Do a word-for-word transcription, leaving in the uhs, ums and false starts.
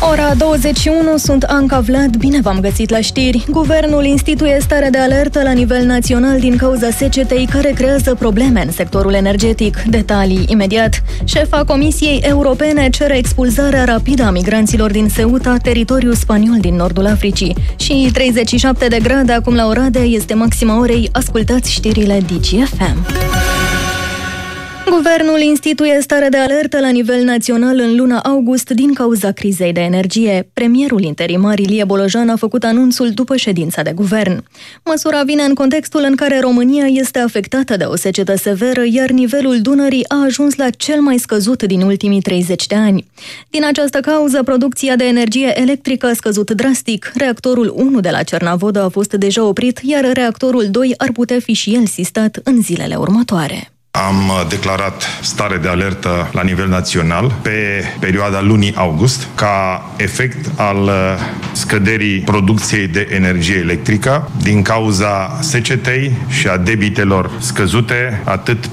Ora douăzeci și unu, sunt Anca Vlad, bine v-am găsit la știri. Guvernul instituie stare de alertă la nivel național din cauza secetei care creează probleme în sectorul energetic. Detalii imediat. Șefa Comisiei Europene cere expulzarea rapidă a migranților din Ceuta, teritoriul spaniol din nordul Africii. Și treizeci și șapte de grade acum la Oradea este maxima orei. Ascultați știrile D G F M. Guvernul instituie stare de alertă la nivel național în luna august din cauza crizei de energie. Premierul interimar Ilie Bolojan a făcut anunțul după ședința de guvern. Măsura vine în contextul în care România este afectată de o secetă severă, iar nivelul Dunării a ajuns la cel mai scăzut din ultimii treizeci de ani. Din această cauză, producția de energie electrică a scăzut drastic. Reactorul unu de la Cernavodă a fost deja oprit, iar reactorul doi ar putea fi și el sistat în zilele următoare. Am declarat stare de alertă la nivel național pe perioada lunii august ca efect al scăderii producției de energie electrică din cauza secetei și a debitelor scăzute atât